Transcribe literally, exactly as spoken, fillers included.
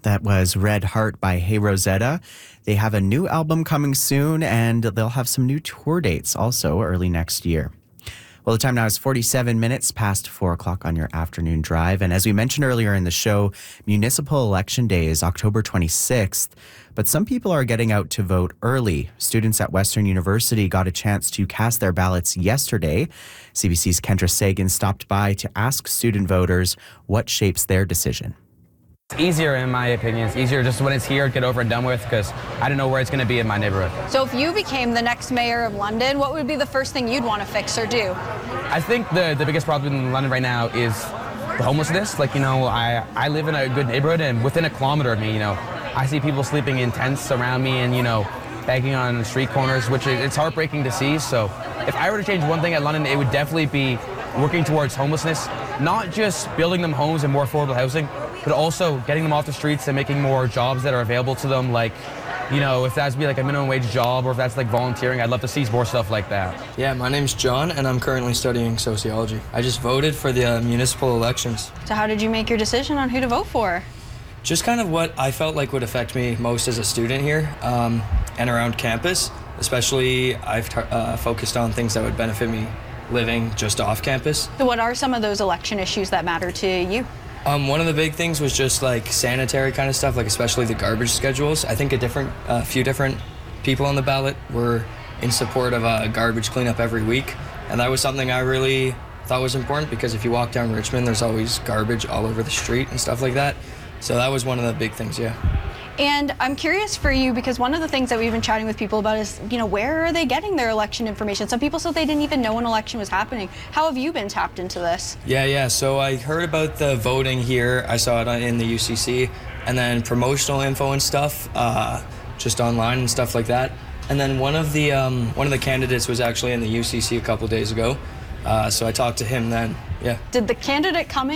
That was Red Heart by Hey Rosetta. They have a new album coming soon, and they'll have some new tour dates also early next year. Well, the time now is forty-seven minutes past four o'clock on your afternoon drive. And as we mentioned earlier in the show, Municipal Election Day is October twenty-sixth. But some people are getting out to vote early. Students at Western University got a chance to cast their ballots yesterday. C B C's Kendra Sagan stopped by to ask student voters what shapes their decision. It's easier, in my opinion. It's easier just when it's here, get over and done with, because I don't know where it's going to be in my neighborhood. So if you became the next mayor of London, what would be the first thing you'd want to fix or do? I think the, the biggest problem in London right now is the homelessness. Like, you know, I, I live in a good neighborhood, and within a kilometer of me, you know, I see people sleeping in tents around me and, you know, begging on street corners, which is, it's heartbreaking to see. So if I were to change one thing at London, it would definitely be working towards homelessness, not just building them homes and more affordable housing, but also getting them off the streets and making more jobs that are available to them. Like, you know, if that's be like a minimum wage job or if that's like volunteering, I'd love to see more stuff like that. Yeah, my name's John, and I'm currently studying sociology. I just voted for the uh, municipal elections. So how did you make your decision on who to vote for? Just kind of what I felt like would affect me most as a student here um, and around campus. Especially, I've uh, focused on things that would benefit me living just off campus. So what are some of those election issues that matter to you? Um, one of the big things was just like sanitary kind of stuff, like especially the garbage schedules. I think a different, a uh, few different people on the ballot were in support of uh, garbage cleanup every week, and that was something I really thought was important because if you walk down Richmond, there's always garbage all over the street and stuff like that. So that was one of the big things, yeah. And I'm curious for you because one of the things that we've been chatting with people about is, you know, where are they getting their election information? Some people said they didn't even know an election was happening. How have you been tapped into this? Yeah, yeah. So I heard about the voting here. I saw it in the U C C, and then promotional info and stuff, uh, just online and stuff like that. And then one of the um, one of the candidates was actually in the U C C a couple days ago, uh, so I talked to him then. Yeah. Did the candidate come in?